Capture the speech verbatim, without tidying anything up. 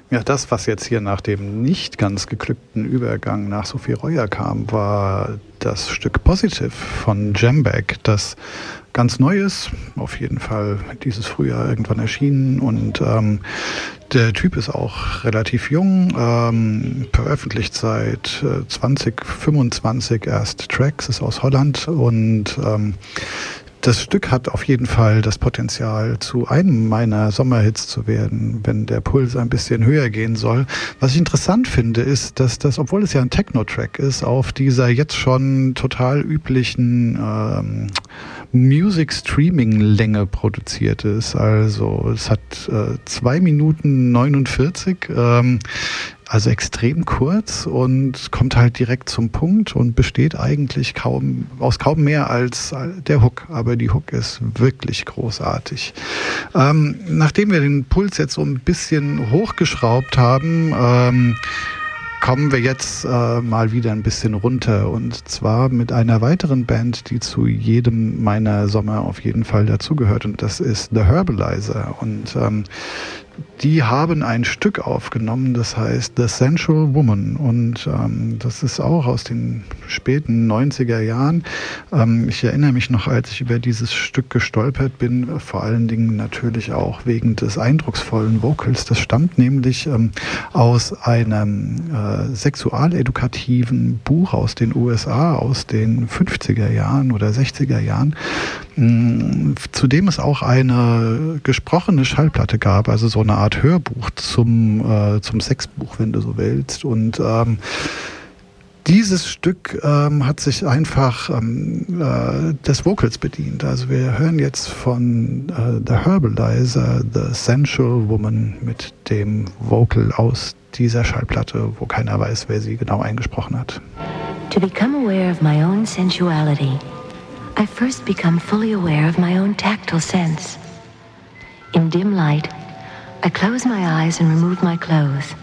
Ja, das, was jetzt hier nach dem nicht ganz geglückten Übergang nach Sophie Reuer kam, war das Stück Positive von Jambek, das ganz neu ist, auf jeden Fall dieses Frühjahr irgendwann erschienen und ähm, der Typ ist auch relativ jung, ähm, veröffentlicht seit äh, zwanzig fünfundzwanzig erst Tracks, ist aus Holland und ähm, das Stück hat auf jeden Fall das Potenzial, zu einem meiner Sommerhits zu werden, wenn der Puls ein bisschen höher gehen soll. Was ich interessant finde, ist, dass das, obwohl es ja ein Techno-Track ist, auf dieser jetzt schon total üblichen ähm, Music-Streaming-Länge produziert ist. Also es hat äh, zwei Minuten neunundvierzig, ähm, also extrem kurz und kommt halt direkt zum Punkt und besteht eigentlich kaum aus kaum mehr als der Hook. Aber die Hook ist wirklich großartig. Ähm, nachdem wir den Puls jetzt so ein bisschen hochgeschraubt haben, ähm, kommen wir jetzt äh, mal wieder ein bisschen runter und zwar mit einer weiteren Band, die zu jedem meiner Sommer auf jeden Fall dazugehört und das ist The Herbalizer und ähm, die haben ein Stück aufgenommen, das heißt The Sensual Woman und ähm, das ist auch aus den späten neunziger Jahren. Ähm, ich erinnere mich noch, als ich über dieses Stück gestolpert bin, vor allen Dingen natürlich auch wegen des eindrucksvollen Vocals. Das stammt nämlich ähm, aus einem äh, sexualedukativen Buch aus den U S A aus den fünfziger Jahren oder sechziger Jahren, mh, zu dem es auch eine gesprochene Schallplatte gab, also so eine Art Hörbuch zum, äh, zum Sexbuch, wenn du so willst. Und ähm, dieses Stück ähm, hat sich einfach ähm, äh, des Vocals bedient. Also wir hören jetzt von äh, The Herbalizer, The Sensual Woman mit dem Vocal aus dieser Schallplatte, wo keiner weiß, wer sie genau eingesprochen hat. To become aware of my own sensuality, I first become fully aware of my own tactile sense. In dim light, I close my eyes and remove my clothes.